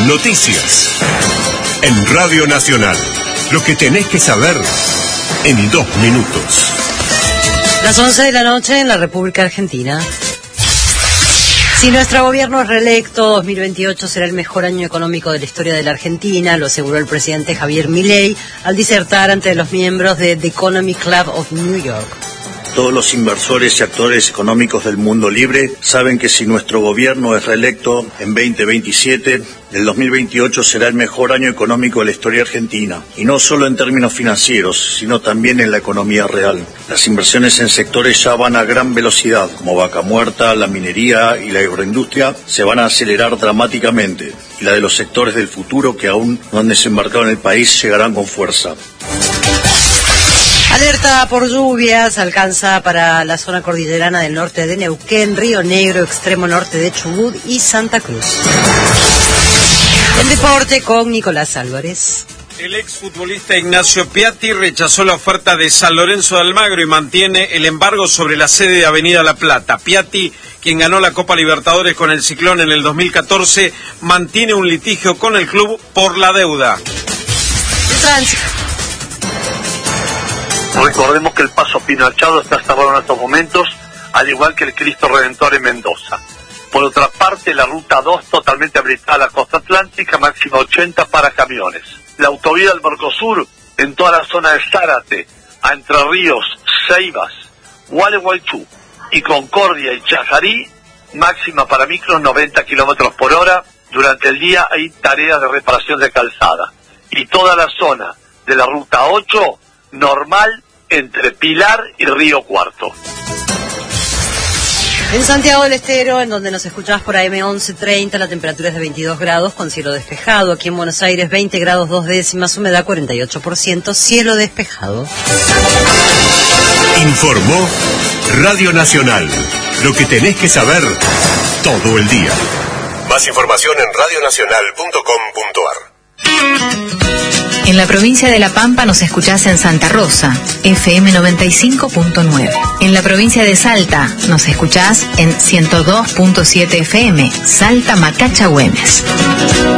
Noticias. En Radio Nacional. Lo que tenés que saber en 2 minutos. Las 11 de la noche en la República Argentina. Si nuestro gobierno es reelecto, 2028 será el mejor año económico de la historia de la Argentina, lo aseguró el presidente Javier Milei al disertar ante los miembros de The Economic Club of New York. Todos los inversores y actores económicos del mundo libre saben que si nuestro gobierno es reelecto en 2027, el 2028 será el mejor año económico de la historia argentina. Y no solo en términos financieros, sino también en la economía real. Las inversiones en sectores ya van a gran velocidad, como Vaca Muerta, la minería y la agroindustria, se van a acelerar dramáticamente. Y la de los sectores del futuro que aún no han desembarcado en el país llegarán con fuerza. Alerta por lluvias alcanza para la zona cordillerana del norte de Neuquén, Río Negro, extremo norte de Chubut y Santa Cruz. El deporte con Nicolás Álvarez. El exfutbolista Ignacio Piatti rechazó la oferta de San Lorenzo de Almagro y mantiene el embargo sobre la sede de Avenida La Plata. Piatti, quien ganó la Copa Libertadores con el Ciclón en el 2014, mantiene un litigio con el club por la deuda. Recordemos que el Paso Pinachado está cerrado en estos momentos, al igual que el Cristo Redentor en Mendoza. Por otra parte, la Ruta 2 totalmente habilitada a la costa atlántica, máxima 80 para camiones. La autovía del Mercosur en toda la zona de Zárate, a Entre Ríos, Ceibas, Gualeguaychú y Concordia y Chajarí, máxima para micros 90 kilómetros por hora. Durante el día hay tareas de reparación de calzada. Y toda la zona de la Ruta 8, normal entre Pilar y Río Cuarto. En Santiago del Estero, en donde nos escuchás por AM 1130, la temperatura es de 22 grados con cielo despejado. Aquí en Buenos Aires, 20 grados 2 décimas, humedad 48%, cielo despejado. Informó Radio Nacional. Lo que tenés que saber todo el día. Más información en radionacional.com.ar. En la provincia de La Pampa nos escuchás en Santa Rosa, FM 95.9. En la provincia de Salta nos escuchás en 102.7 FM, Salta Macacha Güemes.